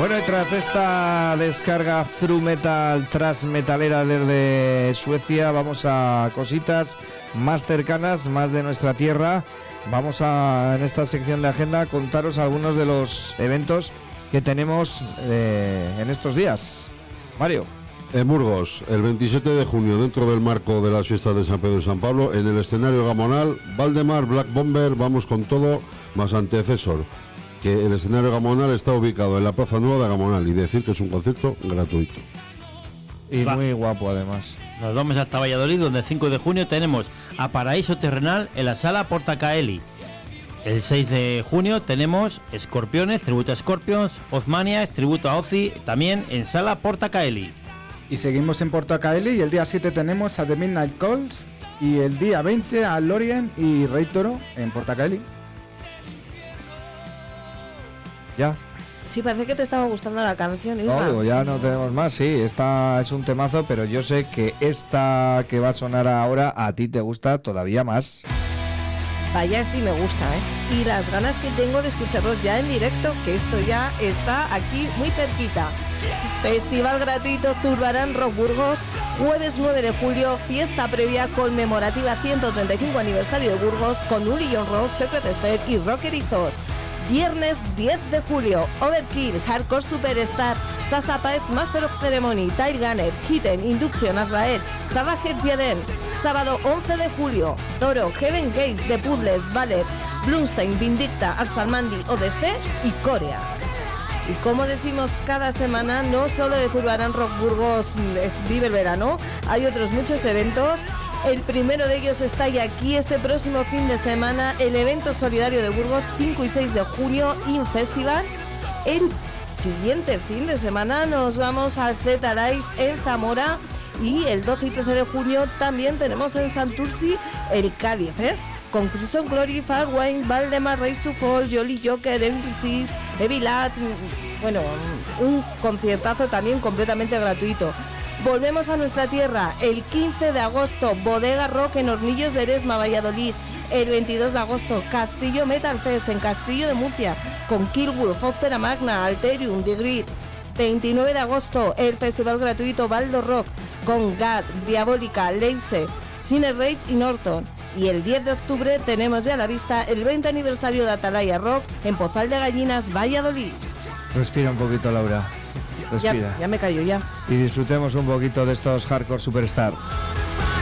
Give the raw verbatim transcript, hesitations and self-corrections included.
Bueno, y tras esta descarga thru metal, tras metalera desde Suecia, vamos a cositas más cercanas, más de nuestra tierra. Vamos a, en esta sección de agenda, contaros algunos de los eventos que tenemos eh, en estos días. Mario. En Burgos, el veintisiete de junio, dentro del marco de las fiestas de San Pedro y San Pablo, en el escenario Gamonal, Valdemar, Black Bomber, Vamos con Todo, más Antecesor, que el escenario Gamonal está ubicado en la Plaza Nueva de Gamonal, y decir que es un concierto gratuito. Y Va. muy guapo además. Nos vamos hasta Valladolid, donde el cinco de junio tenemos a Paraíso Terrenal en la sala Portacaeli. El seis de junio tenemos Escorpiones, tributo a Scorpions, Ozmania, tributo a Ozzy, también en sala Portacaeli. Y seguimos en Portacaeli, y el día siete tenemos a The Midnight Calls, y el día veinte a Lorien y Rey Toro en Portacaeli. ¿Ya? Sí, parece que te estaba gustando la canción, Isma. No, digo, ya no tenemos más, sí, esta es un temazo, pero yo sé que esta que va a sonar ahora a ti te gusta todavía más. Vaya, sí me gusta, ¿eh? Y las ganas que tengo de escucharlos ya en directo, que esto ya está aquí muy cerquita. Festival gratuito Zurbarán Rock Burgos, jueves nueve de julio, fiesta previa conmemorativa ciento treinta y cinco aniversario de Burgos con Uli John Rock, Secret Sphere y Rockerizos. Viernes diez de julio, Overkill, Hardcore Superstar, Sasa Paez, Master of Ceremony, Tile Gunner, Hidden, Induction, Azrael, Savage Jeden. Sábado once de julio, Toro, Heaven Gates, The Puzzles, Valer, Blumstein, Vindicta, Arsalmandi, O D C y Corea. Y como decimos cada semana, no solo de Zurbarán Rock Burgos es vive el verano, hay otros muchos eventos. El primero de ellos está ya aquí este próximo fin de semana, el evento solidario de Burgos, cinco y seis de junio, In Festival. El siguiente fin de semana nos vamos al Z Live en Zamora, y el doce y trece de junio también tenemos en Santurci el Cádiz Fest, con Crimson Glory, Farwine, Valdemar, Race to Fall, Jolly Joker, Evil Seeds, Evilat, bueno, un conciertazo también completamente gratuito. Volvemos a nuestra tierra, el quince de agosto, Bodega Rock en Hornillos de Eresma, Valladolid. El veintidós de agosto, Castillo Metal Fest en Castillo de Murcia, con Killwolf, Opera Magna, Alterium, The Grid. veintinueve de agosto, el festival gratuito Baldo Rock, con Gad, Diabólica, Leice, Cine Rage y Norton. Y el diez de octubre tenemos ya a la vista el veinte aniversario de Atalaya Rock en Pozal de Gallinas, Valladolid. Respira un poquito, Laura. Respira. Ya, ya me callo ya. Y disfrutemos un poquito de estos Hardcore Superstar.